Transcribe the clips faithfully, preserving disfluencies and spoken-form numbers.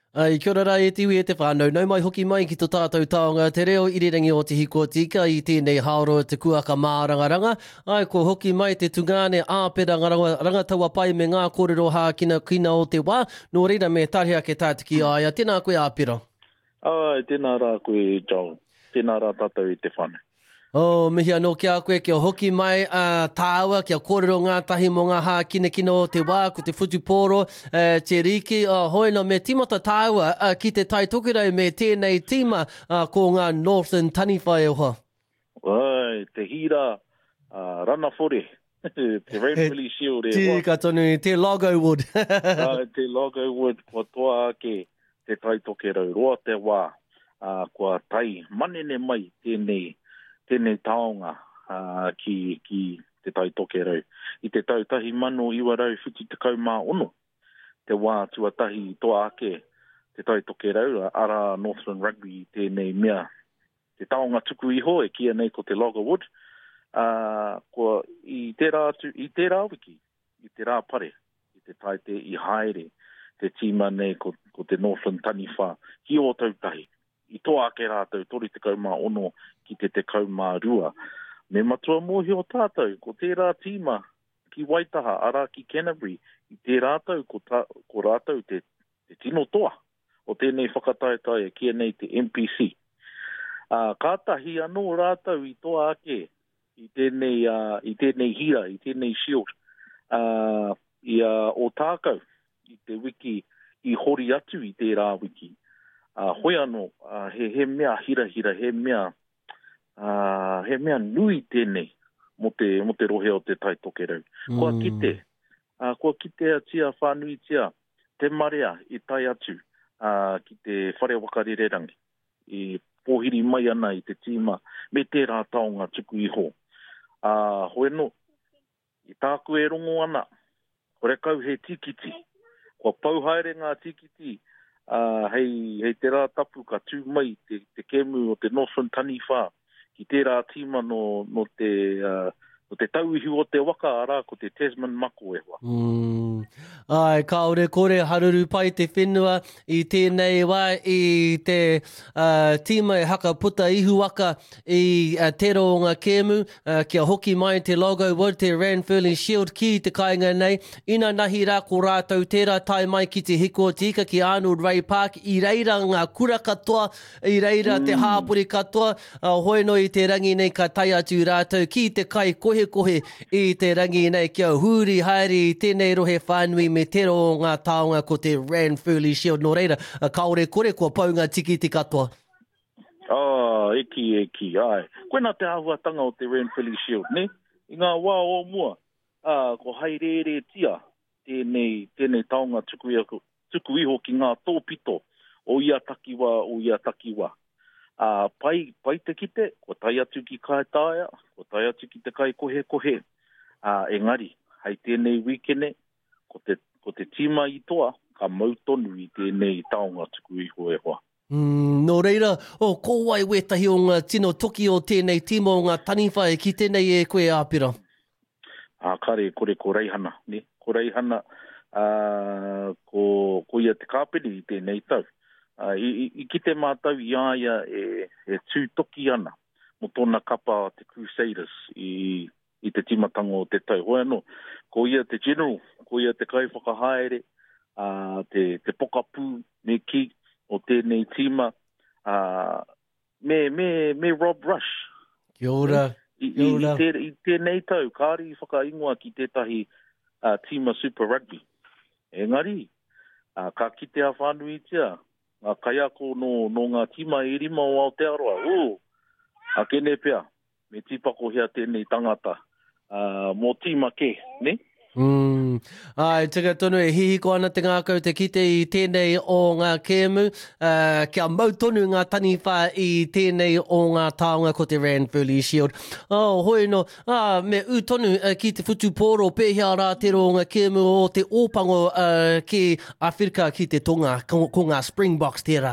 Ai, kia ora e tiwi e te whānau. Nau mai hoki mai ki tō tātou taonga te reo irirangi o te hiko tika i tēnei haoro te kuaka mārangaranga. Ai, ko hoki mai te tungane āpera ngaranga rangataua pai me ngā kōrero hākina kina o te wā. Nō reira me tarihea ke tātiki aia. Tēnā koe āpera. Ai, tēnā rā koe, Joe. Tēnā rā tātou i te whānau. Oh, mihi anō kia koe, kia hoki mai uh, tāua, kia kōrero ngā tahi mo ngā hā kina kina o te wā, ko te whutupōro, uh, te riki, uh, hoina me timata tāua uh, ki te tai tokerau me tēnei tīma uh, ko ngā Northern Taniwhai e hoa. Ai, te hira, uh, rana whore, te Rainfully Shield e hoa. Tī katonu, te Logwood. uh, te Logwood, kua toa ake te tai tokerau, roa te wā, uh, kua tai manene mai tēnei, tēnei taonga uh, ki, ki te tai tokerau. I te tautahi mano iwa rau whiti te kaumā ono. Te wā tuatahi toa ake te tai tokerau, ara Northern Rugby tēnei mea. Te taonga tuku iho e kia nei ko te Logwood. Uh, ko i te rā, i te rā wiki, i te rā pare, i te tai te i haere, te tīma nei ko, ko te Northern Taniwha, ki o tautahi. I toa ake rātou, tori te kaumā ono ki te te kaumā rua. Me matua mōhi o tātou, ko tērā tīma ki Waitaha, ara ki Canterbury, i te rātou, ko, tā, ko rātou te, te tino toa, o tēnei whakataetai e kia nei te M P C. Uh, kātahi anō rātou i toa ake, i tēnei, uh, i tēnei hira, i tēnei shield, uh, i uh, o tākau, i te wiki, i hori atu i tērā wiki. Uh, hoi anō, uh, he, he mea hira hira, he mea, uh, he mea nui tēnei mo te, mo te rohe o te tai tokerau. Mm. Kua kite, uh, kua kite a tia, whanui tia, te marea i tai atu uh, ki te whare wakarererangi, i pōhiri mai ana i te tīma, me tērā taonga tuku iho. Uh, hoi anō, i tāku e rongo ana, kore kau he tikiti, kua pauhaere ngā tikiti, Uh, hei, hei te rā tapu ka tū mai te, te kemu o te Northern Taniwha ki tērā tīma no, no te uh, no te tauihu o te waka ara ko te Tasman mako e hoa. Mm. Ai, kaore kore haruru pai te whenua i tēnei wā i te uh, tīma e haka puta ihu waka i uh, te ronga kēmu, uh, kia hoki mai te Logwood, te Ranfurly Shield ki te kainga nei. Ina nahi rā ko rātou tērā tai mai ki te hiko tika ki Arnold Ray Park, i reira ngā kura katoa, i reira mm. te hāpuri katoa, uh, hoeno i te rangi nei ka tai atu rātou ki te kai kohe kohe i te rangi nei kia huri haere i tēnei rohe whānui me te ro ngā taonga ko te Ranfurly Shield. Nō reira, kaore kore kua paunga tiki te katoa. Ah, eki, eki, ai. Koe nā te ahuatanga o te Ranfurly Shield, ne? I ngā wā o mua, ah, ko haerere tia, tēnei, tēnei taonga tuku, tuku iho ki ngā tōpito o ia takiwa, o ia takiwa. Uh, pai, pai te kite, ko tai atu ki kai tāia, ko tai atu ki te kai kohe kohe. Uh, engari, hei tēnei wikene, ko te, ko te tīma i toa, ka mautonu i tēnei taonga tuku iho e hoa. Mm, nō reira, o oh, ko wai wetahi o ngā tino toki o tēnei tīma o ngā taniwhai ki tēnei e koe āpira. Uh, kare, kore ko reihana, ne? Ko reihana, uh, ko, ko ia te kāperi i tēnei tau. Uh, i, i, I ki te mātau i aia e, e tū toki ana mo tōna kapa te Crusaders i, i te timatango o te tau. Hoi anō, ko ia te general, ko ia te kai whakahaere, uh, te, te pokapū me ki o tēnei tīma, uh, me, me, me Rob Rush. Kia ora. I, i, i, te, I tēnei tau, kāri whakaingoa ki tētahi uh, tīma Super Rugby. Engari, uh, ka kitea whānui tia, ngā kaiako no, no ngā tīma e rima o Aotearoa. O, a kene pia, me tīpako hea tēnei tangata, uh, mō tīma ke, ne? Mm. Ai, tika tonu e hihiko ana te ngākau te kite i tēnei o ngā kēmu, uh, kia mautonu ngā taniwha i tēnei o ngā taonga ko te Ranfurly Shield. Oh, hoi no, ah, me utonu uh, ki te whutupōro pēhea rā te ro ngā kēmu o te ōpango uh, ki Awhirika ki te tonga ko, ko ngā Springboks tērā.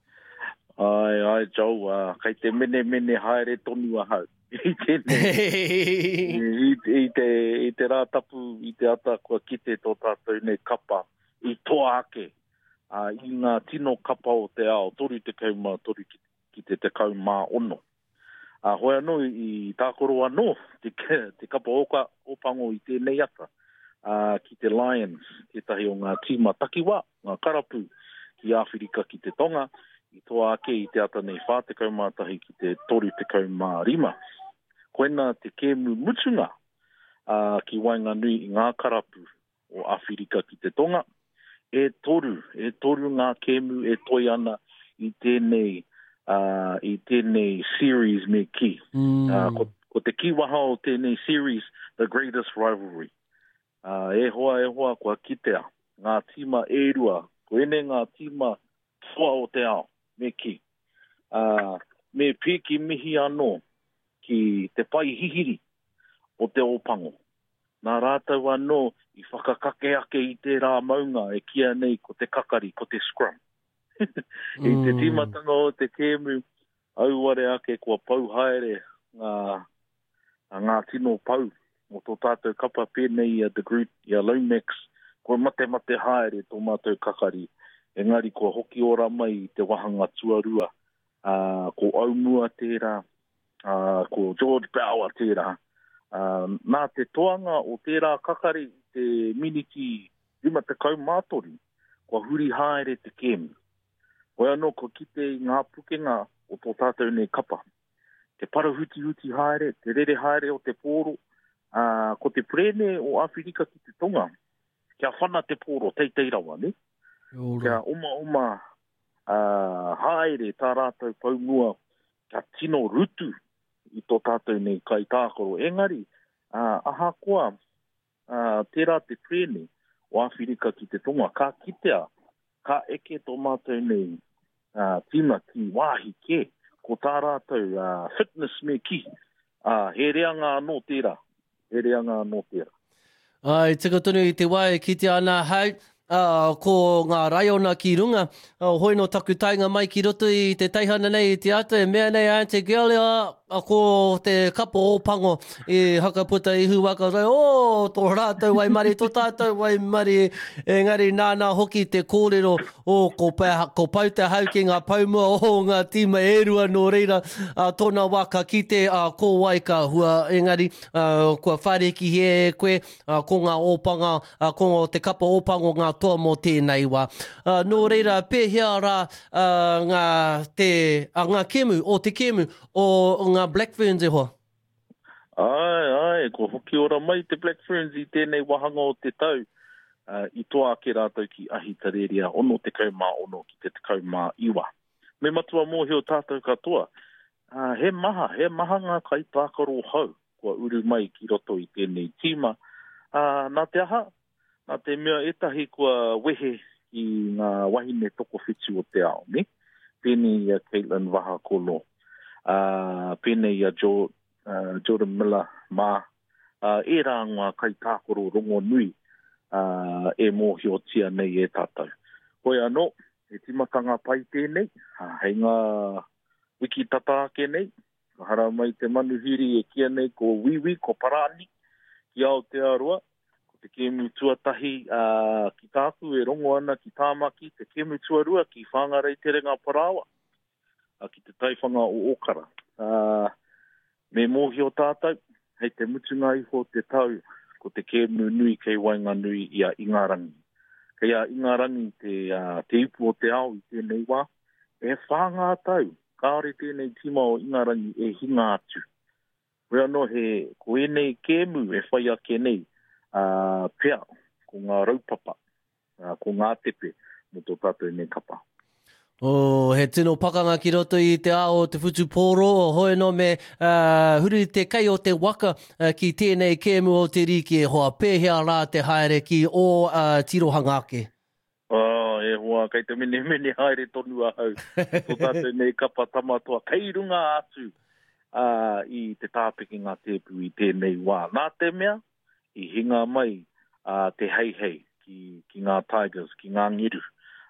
Ai, ai, Joe, uh, kai te mene mene haere tonu a hau. I tēnei, I, I, te, I te rātapu, I te ata kua kite tō tātou nei kapa, I toa ake, uh, i ngā tino kapa o te ao, toru te kaumā, toru ki, ki te te kaumā ono. Uh, hoi anō i tākoro anō, te, te kapa oka opango i tēnei ata, uh, ki te Lions, te tahi o ngā tīma takiwa, ngā karapu ki Awhirika ki te Tonga, i toa ake i te ata nei whā te kaumātahi ki te toru te kaumā rima. Koena te kēmu mutunga uh, ki Wainganui i ngā karapu o Awhirika ki te Tonga, e toru, e toru ngā kēmu e toi ana i tēnei Uh, i tēnei series me ki. Mm. Uh, ko, ko te kiwaha o tēnei series, The Greatest Rivalry. Uh, e hoa, e hoa, kua kitea. Ngā tīma e rua, ko ene ngā tīma toa o te ao, me ki. Uh, me pēki mihi anō ki te pai hihiri o te opango. Nā rātau anō i whakakake ake i te rā maunga e kia nei ko te kakari, ko te scrum. I te tīmatanga o te kēmu, auare ake kua pau haere ngā, ngā tino pau o tō tātou kapa pēnei a The Group, i a Lomex, kua mate mate haere tō mātou kakari. Engari kua hoki ora mai i te wahanga tuarua, uh, ko Aumua tērā, uh, ko George Bauer tērā. Uh, nā te toanga o tērā kakari, te miniti rima te kaumātori, kua huri haere te kēmu. Hoi anō ko kite i ngā pukenga o tō tātou nei kapa. Te parahuti-huti haere, te rere haere o te pōro, uh, ko te prene o Awhirika ki te Tonga. Kia whana te pōro, teitei rawa, ne? Kia oma-oma uh, haere tā rātou paumua, kia tino rutu i tō tātou nei kai tākoro. Engari, uh, aha koa, uh, tērā te prene o Awhirika ki te Tonga, ka kitea, ka eke tō mātou nei Uh, tīma ki wāhi ke, ko tā rātou uh, fitness me ki. Uh, he reanga anō tērā. He reanga anō tērā. Ai, tika tonu i te wae ki te ana hau. Uh, ko ngā raiona ki runga, uh, hoi no taku tainga mai ki roto i te taihana nei i te ata, e mea nei Auntie Girlie, uh, ko te kapa opango i hakaputa i huwaka rai, o, tō rātou wai mari, tō tātou wai mari, engari nāna hoki te kōrero, o, ko, pā, ko pau te hau ki ngā paumua, o, ngā tīma e rua no reira, uh, tōna waka ki te uh, ko wai ka hua, engari, uh, kua whareki he koe, uh, ko ngā opanga, uh, ko te kapa opango ngā toa mō tēnei wā. Uh, nō reira, pēhea rā uh, ngā, te, uh, ngā kēmu, o te kēmu, o ngā Black Ferns e hoa? Ai, ai, ko hoki ora mai te Black Ferns i tēnei wahanga o te tau. Uh, I toa ake rātou ki ahi tareria, ono te kaumā ono ki te kaumā iwa. Me matua mōhio tātou katoa. Uh, he maha, he maha ngā kai tākaro hau, kua uru mai ki roto i tēnei tīma. Uh, nā te aha, nā te mea etahi kua wehe i ngā wahine toko whitu o te ao, ne? Pēnei ia Caitlin Wahakolo, uh, pēnei ia jo, uh, Jordan Miller mā, uh, e rā ngā kai tākoro rongo nui uh, e mōhio tia nei e tātou. Hoi anō, e timatanga pai tēnei, uh, hei ngā wiki tata ake nei, hara mai te manuhiri e kia nei ko Wiwi, ko Parani, ki Aotearoa, ko te kēmu tuatahi uh, ki tāku e rongo ana ki Tāmaki, te kēmu tuarua ki Whangarei Terenga Parawa, uh, ki te taiwhanga o Okara. Uh, me mōhio tātou, hei te mutunga iho te tau, ko te kēmu nui kei Wainganui i a Ingarangi. Kei a Ingarangi te, uh, te ipu o te ao i tēnei wā, e whāngā tau, kāore tēnei tima o Ingarangi e hinga atu. Wea no he, ko enei kēmu e whai ake nei, uh, pea, ko ngā raupapa, uh, ko ngā tepe, mo tō tātou nei kapa. O, he tino pakanga ki roto i te ao te whutu pōro, hoi no me uh, huri te kai o te waka uh, ki tēnei kēmu o te riki e hoa pēhea rā te haere ki o uh, tirohanga ake. Oh, e hoa, kai te mene mene haere tonu a hau. Tō tātou nei kapa tamatoa, kei runga atu. Uh, i te tāpiki ngā tēpu i tēnei wā. Nā te mea, i hinga mai uh, te hei hei ki, ki ngā Tigers, ki ngā ngiru.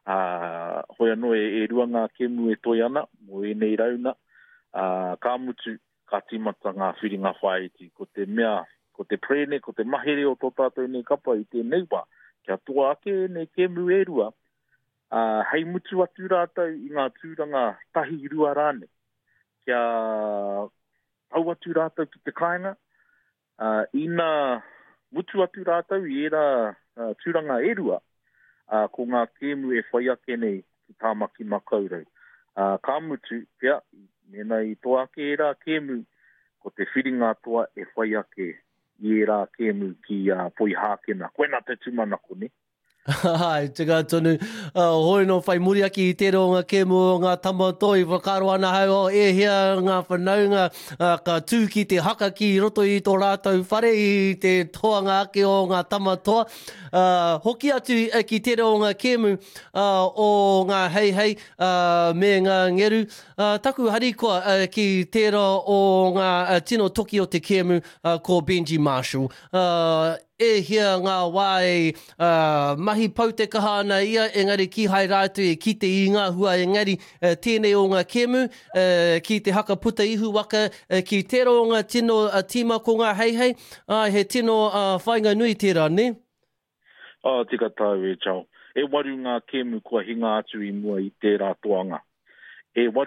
Uh, hoi anō e, e rua ngā kēmu e toi ana, mo e nei rauna, uh, ka mutu, ka timata ngā whiri ngā whaiti, ko te mea, ko te prene, ko te mahere o tō tātou nei kapa i tēnei wā. Kia toa ake nei kēmu e rua, Uh, hei mutu atu rātou i ngā tūranga tahi rua rāne. Kia tau atu rātou ki te kāinga. Uh, ina mutu atu rātou i era uh, tūranga e rua. Uh, ko ngā kēmu e whai ake nei ki tāmaki makaurau. Uh, ka mutu, pia, mena i toa ke era kēmu, ko te whiringa toa e whai ake i era kēmu ki uh, poi hākena. Koena te tūmanako ne. Hai, te kā tonu, uh, hoi no whai muri aki i tero ngā kēmu o ngā tamatoi, whakaro ana hau o e hea ngā whanaunga, uh, ka tū ki te haka ki roto i tō rātou whare i te toanga ake o ngā tamatoa. Uh, hoki atu uh, ki tero o ngā kēmu uh, o ngā hei hei uh, me ngā ngeru. Uh, taku hari koa uh, ki tero o ngā uh, tino toki o te kēmu uh, ko Benji Marshall. Uh, e hea ngā wai uh, mahi pau te kaha ana ia, engari ki hai rātu e ki te i ngā hua, engari uh, tēnei o ngā kēmu, uh, ki te haka puta ihu waka, uh, ki tero o ngā tino uh, tīma ko ngā hei hei, uh, he tino uh, whainga nui tērā, ne? Oh, tika tau e chau. E waru ngā kēmu kua hinga atu i mua i tērā toanga. E waru